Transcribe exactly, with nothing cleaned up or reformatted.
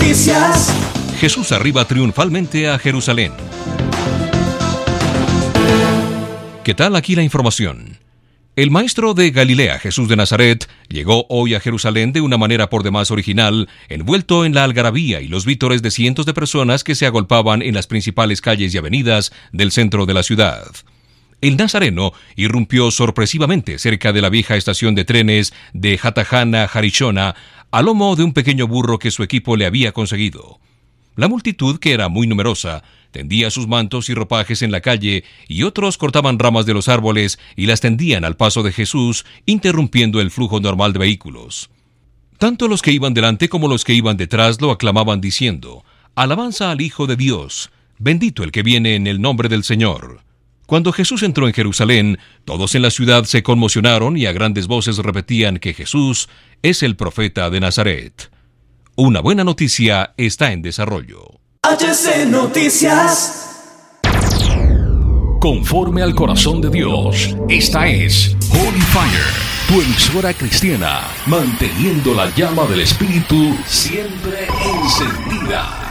Noticias. Jesús arriba triunfalmente a Jerusalén. ¿Qué tal? Aquí la información. El maestro de Galilea, Jesús de Nazaret, llegó hoy a Jerusalén de una manera por demás original, envuelto en la algarabía y los vítores de cientos de personas que se agolpaban en las principales calles y avenidas del centro de la ciudad. El nazareno irrumpió sorpresivamente cerca de la vieja estación de trenes de Hatajana Harishona, a lomo de un pequeño burro que su equipo le había conseguido. La multitud, que era muy numerosa, tendía sus mantos y ropajes en la calle y otros cortaban ramas de los árboles y las tendían al paso de Jesús, interrumpiendo el flujo normal de vehículos. Tanto los que iban delante como los que iban detrás lo aclamaban diciendo: «Alabanza al Hijo de Dios, bendito el que viene en el nombre del Señor». Cuando Jesús entró en Jerusalén, todos en la ciudad se conmocionaron y a grandes voces repetían que Jesús es el profeta de Nazaret. Una buena noticia está en desarrollo. H C Noticias. Conforme al corazón de Dios, esta es Holy Fire, tu emisora cristiana, manteniendo la llama del Espíritu siempre encendida.